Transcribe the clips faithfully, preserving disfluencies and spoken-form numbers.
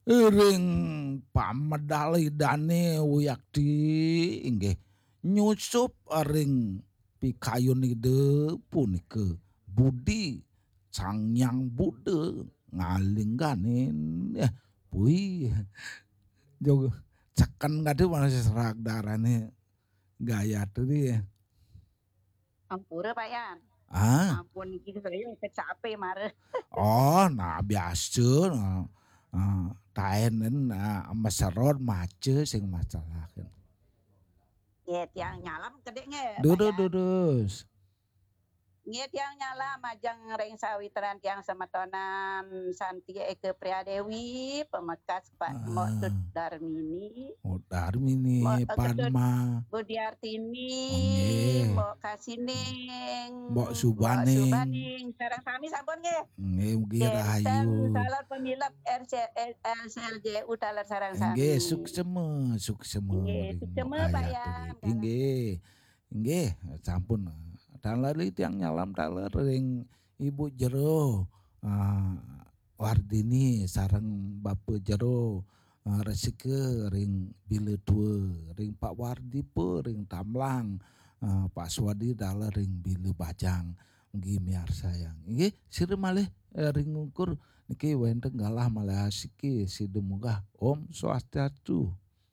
Ring pamedalidane Wiyakti inggih nyusup ring pikayunide punika Budi Sangyang Buddha ngalingganin eh puy jog ceken kade masih serak darane gaya tadi ya. Ampura Pak Yan. Ah. Ampun iki saya kecape mare. Oh, nah biasa nah. Uh, taenen uh, meserot mace sing masalahin. Ya tiang nyalam gede nge Pak Dudu Yan. dudus. Nge tiang nyala majang reng sawitran tiang samatonan Santi Eke Priadewi pemekas Pak Uh, Mok Tut Darmini. Mok Darmini Padma. Budiartini, Nggih. Mbok Kasining, Mbok Mbok Subaning. Subaning, sareng sami sampun nggih. Nggih mugi Nggih, rahayu. salon pemilih R C L C L J U taler sareng sami. Nggih, sukseme, sukseme. Nggih, sukseme Pak Yan. Nggih. Nggih, sampun. Dalari tiang nyalam taler ring Ibu Jero. Uh, Wardini sareng Bapak Jero. Uh, resike ring Bile Tua, ring Pak Wardi pe ring Tamlang, uh, Pak Swadi dalah ring Bile Bajang, mugi miar sayang. Nggih, sire malih eh, ring ngukur niki wenten galah malih asiki sida munggah Om Swastiastu.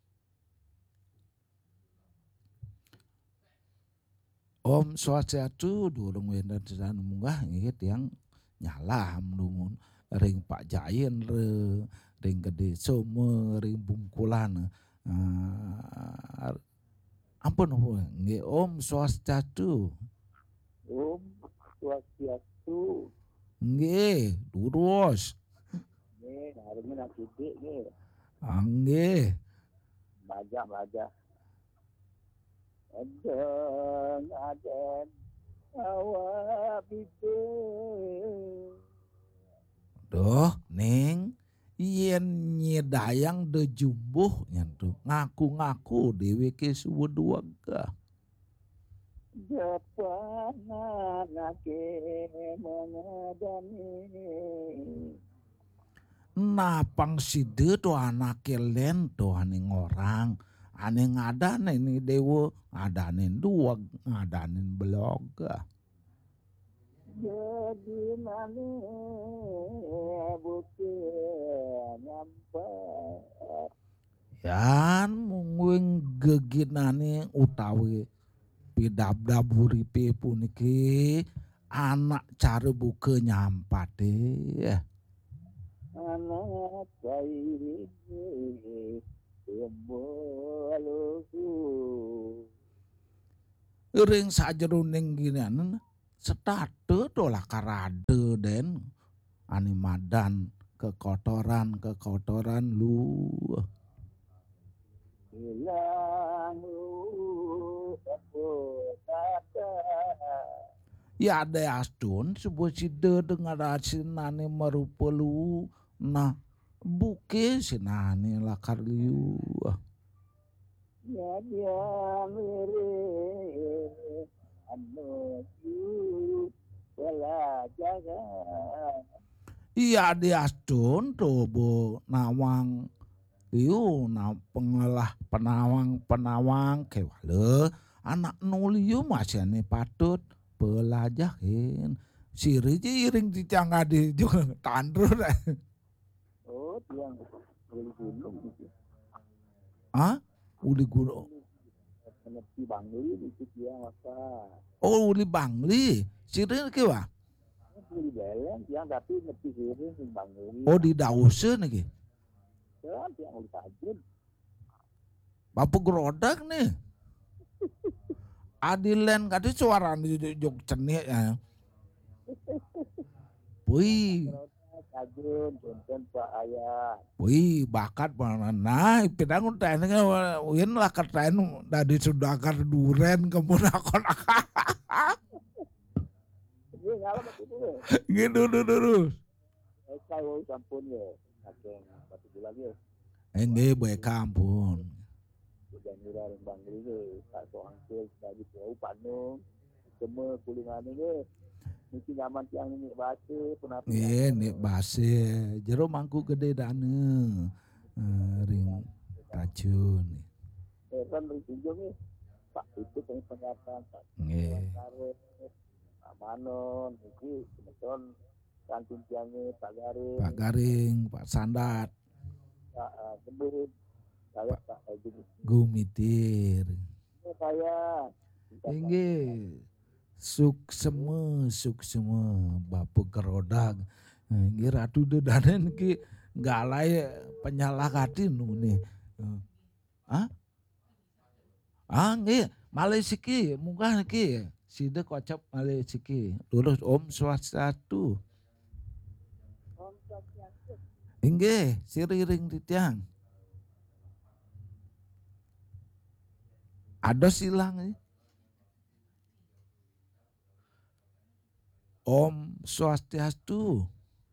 Om Swastiastu durung wenten sedan munggah nggih tiang nyalah numun ring Pak Jayen re ring Gede Somo ring Bungkulan uh, ampun nggih Om Swastiastu. Om Swastiastu. Nggih, durus. Nggih, harune nak titik nggih. Nggih. Baja-baja. Adeng aden awak bitu. Duh, Ning, yen nyedayang de jumbuh nyantu ngaku-ngaku dewe ke suwe ka. Depan anake mengadani. Napang side to anake len to aning orang. Ane ngadane ni dewa ngadanin dua ngadanin beloga. Jadi mana bukan nyampe. Yan mungwing geginane utawi pidab-dab uripe puniki anak cara buka nyampate. Anak cairi Ring sajeruning ginian setate dolah karade den animadan kekotoran kekotoran lu hilang lu kata ya ada astun sebuah side dengan asinane merupa lu nah buke sinane lakar liu ya dia mere anu ju wala jaga iya ada astun to bo nawang liu na pengelah penawang penawang kewale anak nuliu masih ane patut pelajahin siri iring di cangga di juga tandru oh tiang uli gunung ah uli gunung menepi bangli itu tiang apa oh uli bangli siri kewa uli belen tiang tapi menepi siri di bangli oh di dausen lagi kan tiang uli tajud bapak gerodak nih adilen kade suara di jog cenik ya. Wih. Tajun punten Pak Ayah. Wih, bakat mana nah pinang tene win lah kertain dari sudakar duren kemunakon. Iya ngalah itu. Gitu terus. Eh saya sampun ya. Kakek satu bulan ya. Enggak bae kampung. Dan murah yang bangli ni, tak soang ke, lagi tahu Panung, semua kulingan ni, mesti nyaman tiang ni baca, pernah. Iya, nih bahasa, jero mangku gede dana, eh, ring racun. Eh kan ring tunjung nih. Pak itu yang pengataan Pak. Nggih. Karet, Pak Manon, iki kebetulan kantin tiangnya Pak Garing, Pak Garing, Pak Sandat, Pak uh, Kebun, saya Pak Edi. Gumitir. Ini saya. Inggih. Sukseme, sukseme, Bapak Kerodak. Inggih Ratu Dedanen ki galai penyalahkatin nih. Hah? Ah nggih, malih siki munggah niki. Sida kocap malih siki. Lurus Om Swastiastu. Om Swastiastu. Inggih, siriring titiang. Ada silang nih. Om Swastiastu.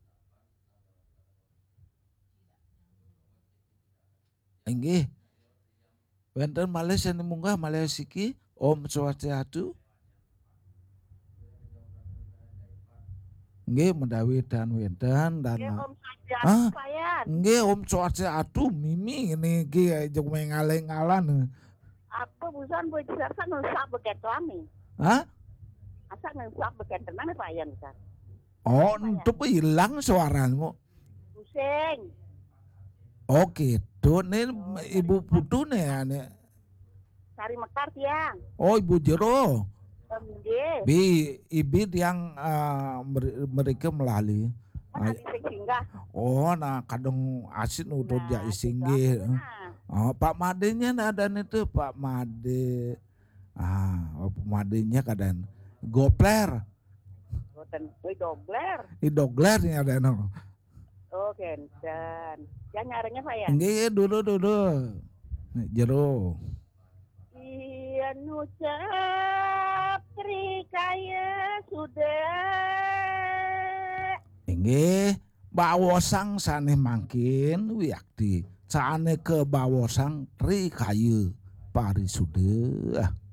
Inggih. Wonten malih seni munggah malih siki Om Swastiastu. Nggih mendawi dan wedan dan Nggih Om Swastiastu ah, Payan. nggih Om Swastiastu mimi ini ki jeung mengaling-alan. Apa busan boy disarsa nusak beken tuami. Hah? Asa nusak beken tenan Payan kan. Oh, itu hilang suaramu. Pusing. Oh gitu, nih ibu putu nih ane. Cari mekar tiang. Oh ibu jero. Nggih. Bi ibi yang uh, mereka melalui. Mana di singgah. Oh, nah kadang asin udah Nah, jadi gitu singgih. aku, nah. Oh, Pak Madenya ada itu Pak Made. Ah, oh, Pak Madenya kadang gopler. Boten kuwi dobler. I doglernya ada no. Oh, genten. Ya nyarinya Pak ya. Nggih, dulu dulu. Nih, jero. Iya nucap trikaya sudah. Nggih, bawosang saneh mangkin wiakti. Sane ke bawosang tri kayu parisude.